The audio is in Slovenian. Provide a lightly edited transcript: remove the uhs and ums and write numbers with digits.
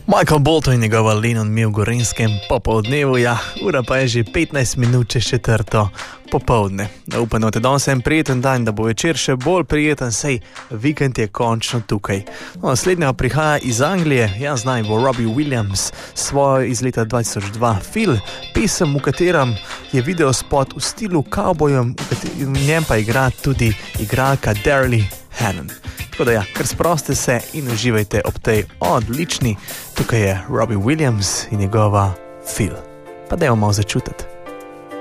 Michael Bolton in njegova Lennon mi v Gorenjskem popoldnevu, ja, ura pa je že 15 minut čez 4. popoldne. Upam, da imate danes en prijeten dan, da bo večer še bolj prijeten, sej vikend je končno tukaj. Naslednja prihaja iz Anglije, jaz znam bo Robbie Williams, svojo iz leta 2002 Phil, pesem, v katerem je videospot v stilu kavbojem, v njem pa igra tudi igralka Daryl Hannah. Tako da ja, kar sproste se in uživajte ob tej odlični. Tukaj je Robbie Williams in njegova Phil. Pa dajmo malo začutiti.